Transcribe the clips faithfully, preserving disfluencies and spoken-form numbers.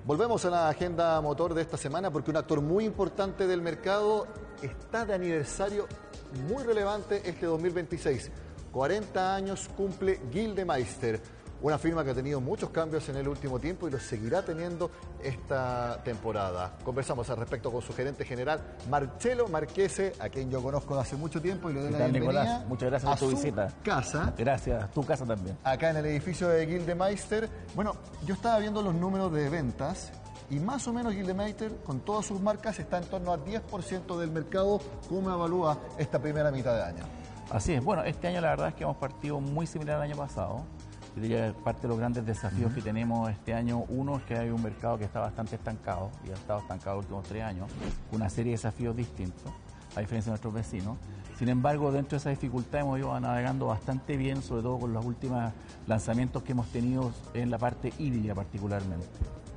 Volvemos a la agenda motor de esta semana porque un actor muy importante del mercado está de aniversario muy relevante este dos mil veintiséis. cuarenta años cumple Gildemeister, una firma que ha tenido muchos cambios en el último tiempo y los seguirá teniendo esta temporada. Conversamos al respecto con su gerente general, Marcelo Marchese, a quien yo conozco hace mucho tiempo y le doy la bienvenida. Nicolás, muchas gracias por tu visita. Casa. Gracias, tu casa también. Acá en el edificio de Gildemeister. Bueno, yo estaba viendo los números de ventas y más o menos Gildemeister, con todas sus marcas, está en torno al diez por ciento del mercado. ¿Cómo evalúa esta primera mitad de año? Así es. Bueno, este año la verdad es que hemos partido muy similar al año pasado. Yo diría que parte de los grandes desafíos uh-huh. que tenemos este año, uno es que hay un mercado que está bastante estancado, y ha estado estancado los últimos tres años, con una serie de desafíos distintos, a diferencia de nuestros vecinos. Sin embargo, dentro de esa dificultad hemos ido navegando bastante bien, sobre todo con los últimos lanzamientos que hemos tenido en la parte híbrida particularmente.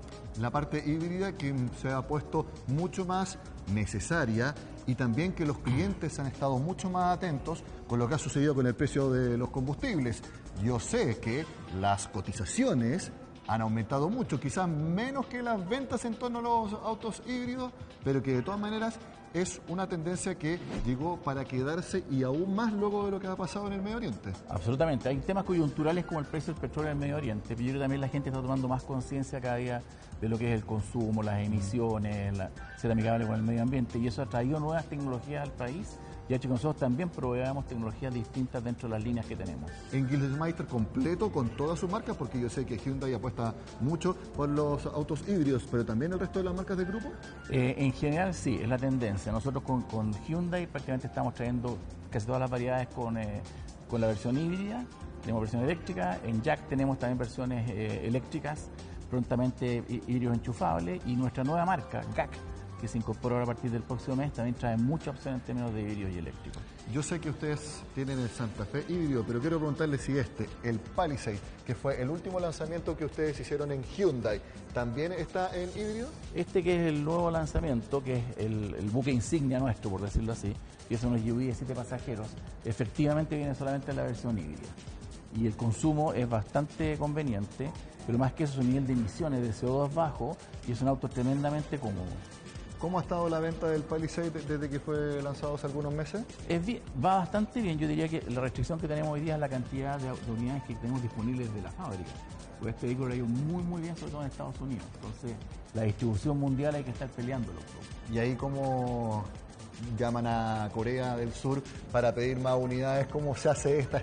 La parte híbrida que se ha puesto mucho más necesaria y también que los clientes han estado mucho más atentos con lo que ha sucedido con el precio de los combustibles. Yo sé que las cotizaciones han aumentado mucho, quizás menos que las ventas en torno a los autos híbridos, pero que de todas maneras es una tendencia que llegó para quedarse y aún más luego de lo que ha pasado en el Medio Oriente. Absolutamente. Hay temas coyunturales como el precio del petróleo en el Medio Oriente, pero yo creo que también la gente está tomando más conciencia cada día de lo que es el consumo, las emisiones, la, ser amigable con el medio ambiente, y eso ha traído nuevas tecnologías al país y ha hecho que nosotros también proveamos tecnologías distintas dentro de las líneas que tenemos. En Gildemeister completo con todas sus marcas, porque yo sé que Hyundai apuesta mucho por los autos híbridos, pero también el resto de las marcas del grupo. Eh, en general sí, es la tendencia. Nosotros con, con Hyundai prácticamente estamos trayendo casi todas las variedades con, eh, con la versión híbrida, tenemos versión eléctrica, en Jack tenemos también versiones eh, eléctricas, prontamente híbridos enchufables, y nuestra nueva marca, G A C, que se incorporó a partir del próximo mes, también trae muchas opciones en términos de híbridos y eléctricos. Yo sé que ustedes tienen el Santa Fe híbrido, pero quiero preguntarle si este, el Palisade, que fue el último lanzamiento que ustedes hicieron en Hyundai, ¿también está en híbrido? Este que es el nuevo lanzamiento, que es el, el buque insignia nuestro, por decirlo así, que son los S U V de siete pasajeros, efectivamente viene solamente en la versión híbrida. Y el consumo es bastante conveniente, pero más que eso, su nivel de emisiones de C O dos bajo, y es un auto tremendamente cómodo. ¿Cómo ha estado la venta del Palisade desde que fue lanzado hace algunos meses? Es bien, va bastante bien. Yo diría que la restricción que tenemos hoy día es la cantidad de, de unidades que tenemos disponibles de la fábrica. Porque este vehículo ha ido muy muy bien, sobre todo en Estados Unidos. Entonces, la distribución mundial hay que estar peleándolo. ¿Y ahí cómo llaman a Corea del Sur para pedir más unidades? ¿Cómo se hace esta